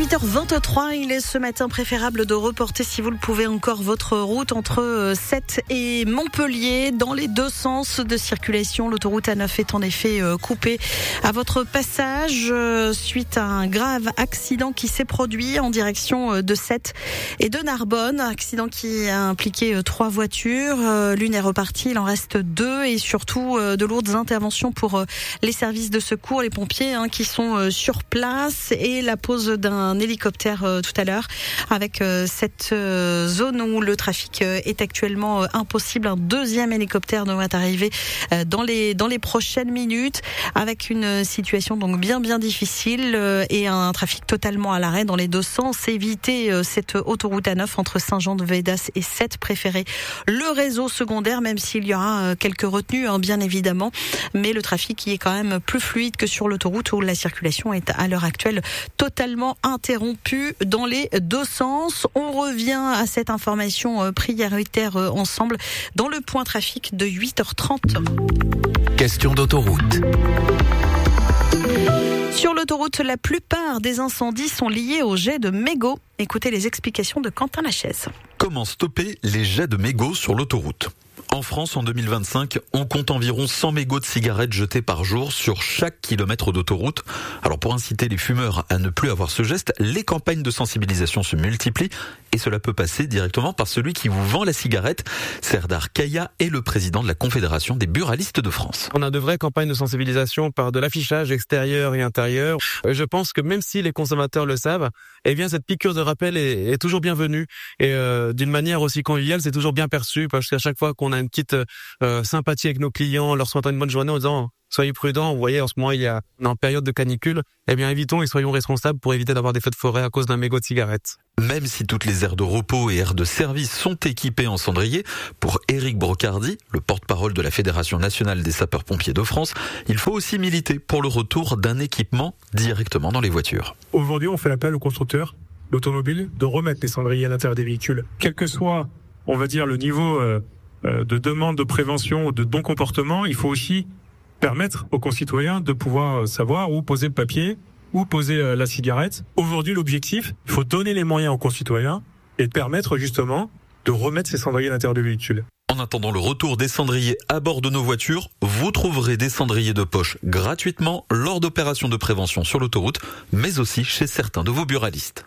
8h23, il est ce matin préférable de reporter, si vous le pouvez encore, votre route entre Sète et Montpellier. Dans les deux sens de circulation, l'autoroute A9 est en effet coupée à votre passage suite à un grave accident qui s'est produit en direction de Sète et de Narbonne. Accident qui a impliqué 3 voitures. L'une est repartie, il en reste 2 et surtout de lourdes interventions pour les services de secours, les pompiers qui sont sur place et la pose d'un hélicoptère tout à l'heure avec cette zone où le trafic est actuellement impossible. Un deuxième hélicoptère devrait arriver dans les prochaines minutes avec une situation donc bien difficile et un trafic totalement à l'arrêt dans les deux sens. Évitez cette autoroute A9 entre Saint-Jean-de-Védas et Sète. Préférez le réseau secondaire, même s'il y aura quelques retenues bien évidemment, mais le trafic y est quand même plus fluide que sur l'autoroute où la circulation est à l'heure actuelle totalement interrompu dans les deux sens. On revient à cette information prioritaire ensemble dans le point trafic de 8h30. Question d'autoroute. Sur l'autoroute, la plupart des incendies sont liés aux jets de mégots. Écoutez les explications de Quentin Lachaise. Comment stopper les jets de mégots sur l'autoroute ? En France, en 2025, on compte environ 100 mégots de cigarettes jetés par jour sur chaque kilomètre d'autoroute. Alors pour inciter les fumeurs à ne plus avoir ce geste, les campagnes de sensibilisation se multiplient et cela peut passer directement par celui qui vous vend la cigarette. Serdar Kaya est le président de la Confédération des buralistes de France. On a de vraies campagnes de sensibilisation par de l'affichage extérieur et intérieur. Je pense que même si les consommateurs le savent, eh bien cette piqûre de rappel est toujours bienvenue et d'une manière aussi conviviale, c'est toujours bien perçu parce qu'à chaque fois qu'on a une petite sympathie avec nos clients, leur souhaitant une bonne journée en disant soyez prudents, vous voyez en ce moment on est en période de canicule, eh bien évitons et soyons responsables pour éviter d'avoir des feux de forêt à cause d'un mégot de cigarette. Même si toutes les aires de repos et aires de service sont équipées en cendrier, pour Éric Brocardi, le porte-parole de la Fédération nationale des sapeurs-pompiers de France, il faut aussi militer pour le retour d'un équipement directement dans les voitures. Aujourd'hui, on fait appel aux constructeurs d'automobiles de remettre les cendriers à l'intérieur des véhicules. Quel que soit, on va dire, le niveau de demande de prévention ou de bon comportement, il faut aussi permettre aux concitoyens de pouvoir savoir où poser le papier, où poser la cigarette. Aujourd'hui, l'objectif, il faut donner les moyens aux concitoyens et permettre justement de remettre ces cendriers à l'intérieur du véhicule. En attendant le retour des cendriers à bord de nos voitures, vous trouverez des cendriers de poche gratuitement lors d'opérations de prévention sur l'autoroute, mais aussi chez certains de vos buralistes.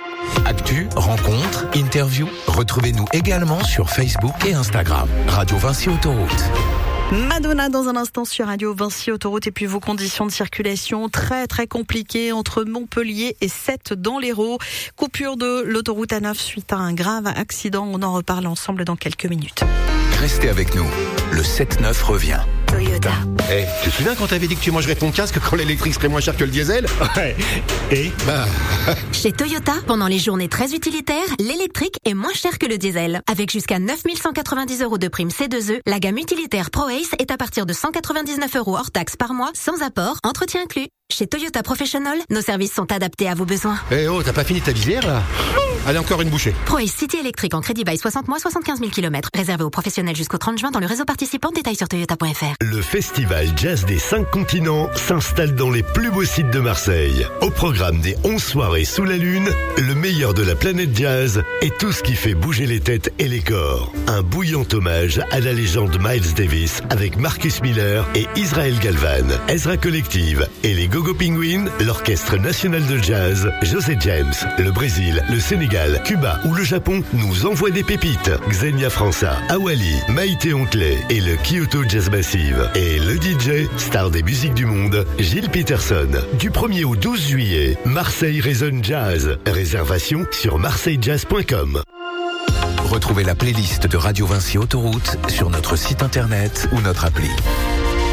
Actu, rencontres, interviews, retrouvez-nous également sur Facebook et Instagram. Radio Vinci Autoroute. Madonna dans un instant sur Radio Vinci Autoroute et puis vos conditions de circulation très compliquées entre Montpellier et Sète dans l'Hérault. Coupure de l'autoroute A9 suite à un grave accident. On en reparle ensemble dans quelques minutes. Restez avec nous. Le 7-9 revient. Toyota. Tu te souviens quand t'avais dit que tu mangerais ton casque quand l'électrique serait moins cher que le diesel ? Ouais. Et Chez Toyota, pendant les journées très utilitaires, l'électrique est moins cher que le diesel. Avec jusqu'à 9 190 € de prime C2E, la gamme utilitaire ProAce est à partir de 199 € hors taxe par mois, sans apport, entretien inclus. Chez Toyota Professional, nos services sont adaptés à vos besoins. t'as pas fini ta visière là ? Allez, encore une bouchée. ProAce City électrique en crédit bail 60 mois, 75 000 km. Réservé aux professionnels jusqu'au 30 juin dans le réseau participant. Détails sur toyota.fr. Le festival jazz des 5 continents s'installe dans les plus beaux sites de Marseille. Au programme des 11 soirées sous la lune, le meilleur de la planète jazz et tout ce qui fait bouger les têtes et les corps. Un bouillant hommage à la légende Miles Davis avec Marcus Miller et Israel Galvan, Ezra Collective et les Gogo Penguins, l'Orchestre National de Jazz, José James, le Brésil, le Sénégal, Cuba ou le Japon nous envoient des pépites. Xenia França, Awali, Maïté Onkley et le Kyoto Jazz Massive. Et le DJ, star des musiques du monde, Gilles Peterson. Du 1er au 12 juillet, Marseille résonne jazz. Réservation sur marseillejazz.com. Retrouvez la playlist de Radio Vinci Autoroute sur notre site internet ou notre appli.